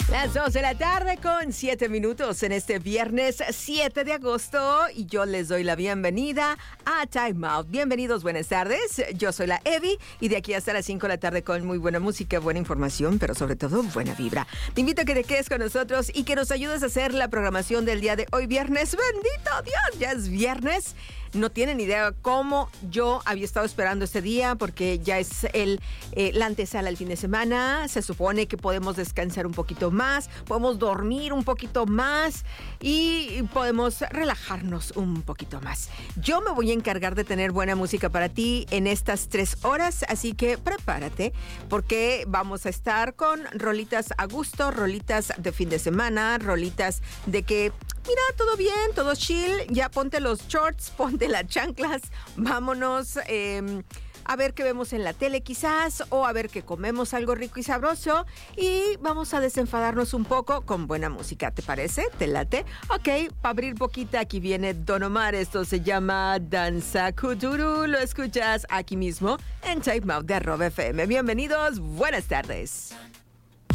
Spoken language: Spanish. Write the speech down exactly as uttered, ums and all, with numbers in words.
Las dos de la tarde con siete minutos en este viernes siete de agosto y yo les doy la bienvenida a Time Out. Bienvenidos, buenas tardes. Yo soy la Evi y de aquí hasta las cinco de la tarde con muy buena música, buena información, pero sobre todo buena vibra. Te invito a que te quedes con nosotros y que nos ayudes a hacer la programación del día de hoy viernes. ¡Bendito Dios! Ya es viernes. No tienen idea cómo yo había estado esperando este día porque ya es el, eh, la antesala del fin de semana. Se supone que podemos descansar un poquito más, podemos dormir un poquito más y podemos relajarnos un poquito más. Yo me voy a encargar de tener buena música para ti en estas tres horas, así que prepárate porque vamos a estar con rolitas a gusto, rolitas de fin de semana, rolitas de que, mira, todo bien, todo chill, ya ponte los shorts, ponte las chanclas, vámonos eh, a ver qué vemos en la tele quizás, o a ver qué comemos algo rico y sabroso, y vamos a desenfadarnos un poco con buena música, ¿te parece? ¿Te late? Ok, para abrir boquita, aquí viene Don Omar, esto se llama Danza Kuduro, lo escuchas aquí mismo en Time Out de Arroba F M. Bienvenidos, buenas tardes.